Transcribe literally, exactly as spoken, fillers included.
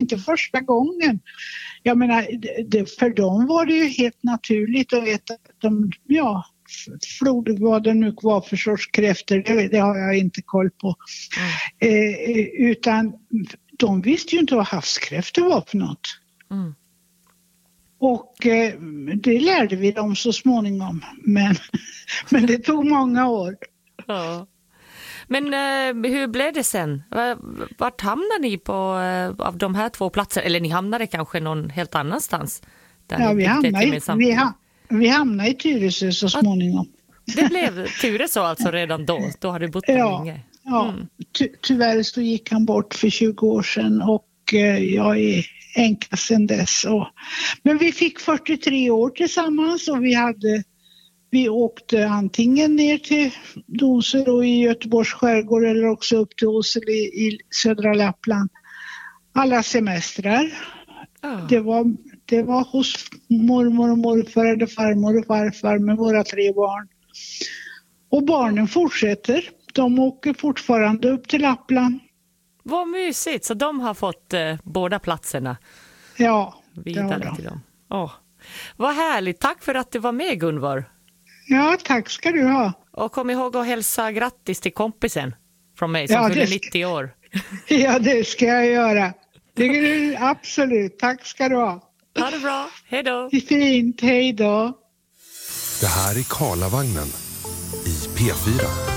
inte första gången. Jag menar, det, för dem var det ju helt naturligt att veta att de, ja, flod, vad det nu var för sorts kräftor, det, det har jag inte koll på. Mm. Eh, utan de visste ju inte vad havskräftor var för något. Mm. Och eh, det lärde vi dem så småningom. Men, men det tog många år. Ja. Men eh, hur blev det sen? Vart hamnade ni på eh, av de här två platserna? Eller ni hamnade kanske någon helt annanstans? Där ja, vi hamnade, i, vi, ha, vi hamnade i Tyresö så småningom. Det blev Tyresö alltså redan då? Då hade du bott där ja, länge? Ja, mm. Ty, tyvärr så gick han bort för tjugo år sedan och eh, jag är änka sedan dess. Och, men vi fick fyrtiotre år tillsammans och vi hade vi åkte antingen ner till Donsö i Göteborgs skärgård eller också upp till Åsele i, i södra Lappland. Alla semestrar. Oh. Det var, det var hos mormor och morfar eller farmor och farfar med våra tre barn. Och barnen fortsätter. De åker fortfarande upp till Lappland. Vad mysigt, så de har fått eh, båda platserna. Ja, vidare det till dem. Åh, vad härligt, tack för att du var med, Gunvor. Ja, tack ska du ha. Och kom ihåg att hälsa grattis till kompisen från mig som ja, fyller ska... nittio år. Ja, det ska jag göra. Det är absolut, tack ska du ha. Ha det bra, hej då. Fint, hej då. Det här är Karlavagnen i P fyra.